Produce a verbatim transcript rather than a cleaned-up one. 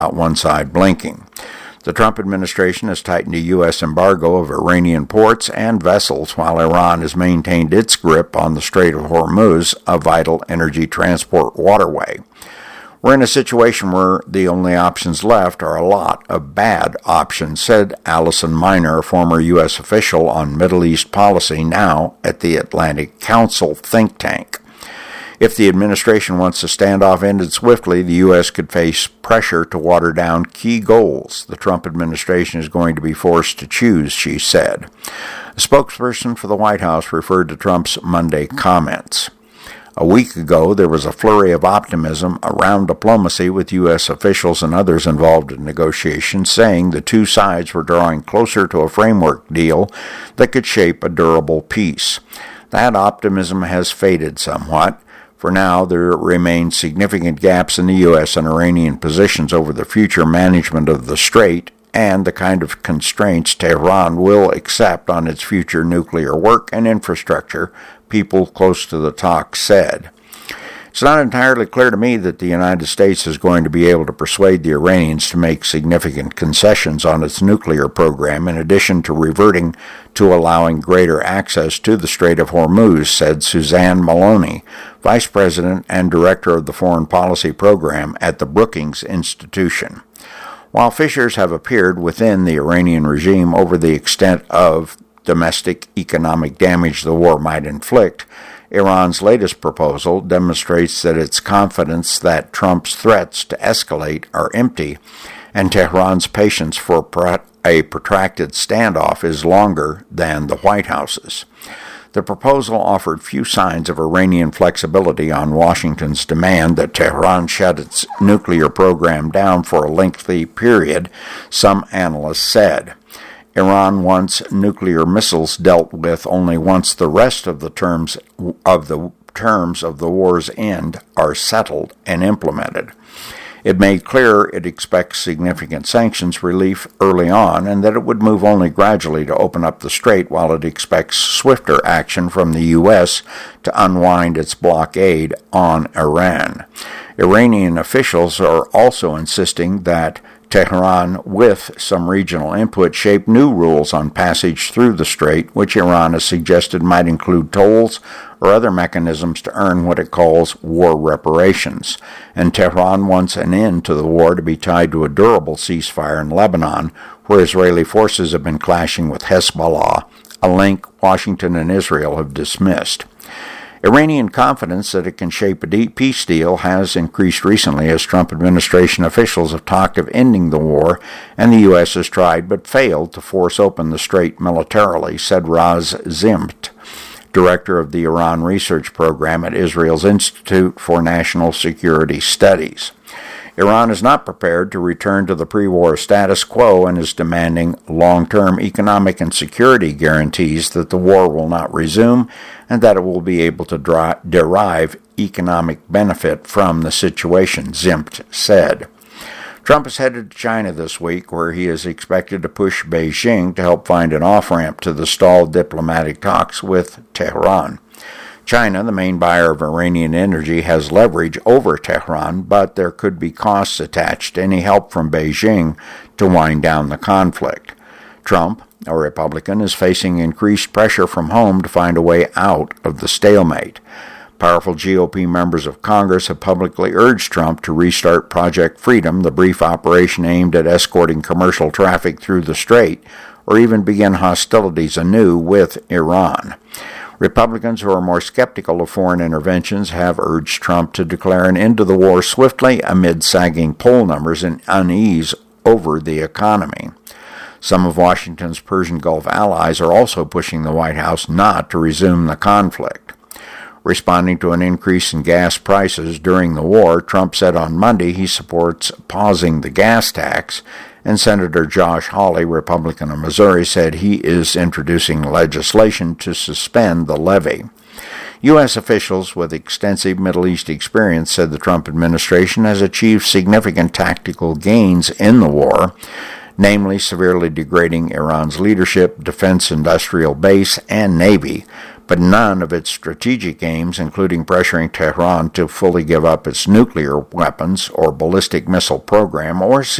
one side blinking. The Trump administration has tightened a U S embargo of Iranian ports and vessels, while Iran has maintained its grip on the Strait of Hormuz, a vital energy transport waterway. We're in a situation where the only options left are a lot of bad options, said Allison Miner, a former U S official on Middle East policy, now at the Atlantic Council think tank. If the administration wants the standoff ended swiftly, the U S could face pressure to water down key goals the Trump administration is going to be forced to choose, she said. A spokesperson for the White House referred to Trump's Monday comments. A week ago, there was a flurry of optimism around diplomacy with U S officials and others involved in negotiations, saying the two sides were drawing closer to a framework deal that could shape a durable peace. That optimism has faded somewhat. For now, there remain significant gaps in the U S and Iranian positions over the future management of the Strait and the kind of constraints Tehran will accept on its future nuclear work and infrastructure, people close to the talks said. It's not entirely clear to me that the United States is going to be able to persuade the Iranians to make significant concessions on its nuclear program, in addition to reverting to allowing greater access to the Strait of Hormuz, said Suzanne Maloney, Vice President and Director of the Foreign Policy Program at the Brookings Institution. While fissures have appeared within the Iranian regime over the extent of domestic economic damage the war might inflict, Iran's latest proposal demonstrates that its confidence that Trump's threats to escalate are empty and Tehran's patience for a protracted standoff is longer than the White House's. The proposal offered few signs of Iranian flexibility on Washington's demand that Tehran shut its nuclear program down for a lengthy period, some analysts said. Iran wants nuclear missiles dealt with only once the rest of the terms of the terms of the war's end are settled and implemented. It made clear it expects significant sanctions relief early on and that it would move only gradually to open up the strait, while it expects swifter action from the U S to unwind its blockade on Iran. Iranian officials are also insisting that Tehran, with some regional input, shape new rules on passage through the strait, which Iran has suggested might include tolls or other mechanisms to earn what it calls war reparations. And Tehran wants an end to the war to be tied to a durable ceasefire in Lebanon, where Israeli forces have been clashing with Hezbollah, a link Washington and Israel have dismissed. Iranian confidence that it can shape a deep peace deal has increased recently as Trump administration officials have talked of ending the war, and the U S has tried but failed to force open the strait militarily, said Raz Zimt, director of the Iran Research Program at Israel's Institute for National Security Studies. Iran is not prepared to return to the pre-war status quo and is demanding long-term economic and security guarantees that the war will not resume and that it will be able to dri- derive economic benefit from the situation, Zimt said. Trump is headed to China this week, where he is expected to push Beijing to help find an off-ramp to the stalled diplomatic talks with Tehran. China, the main buyer of Iranian energy, has leverage over Tehran, but there could be costs attached to any help from Beijing to wind down the conflict. Trump, a Republican, is facing increased pressure from home to find a way out of the stalemate. Powerful G O P members of Congress have publicly urged Trump to restart Project Freedom, the brief operation aimed at escorting commercial traffic through the strait, or even begin hostilities anew with Iran. Republicans who are more skeptical of foreign interventions have urged Trump to declare an end to the war swiftly amid sagging poll numbers and unease over the economy. Some of Washington's Persian Gulf allies are also pushing the White House not to resume the conflict. Responding to an increase in gas prices during the war, Trump said on Monday he supports pausing the gas tax, and Senator Josh Hawley, Republican of Missouri, said he is introducing legislation to suspend the levy. U S officials with extensive Middle East experience said the Trump administration has achieved significant tactical gains in the war, namely severely degrading Iran's leadership, defense industrial base, and navy, but none of its strategic aims, including pressuring Tehran to fully give up its nuclear weapons or ballistic missile program or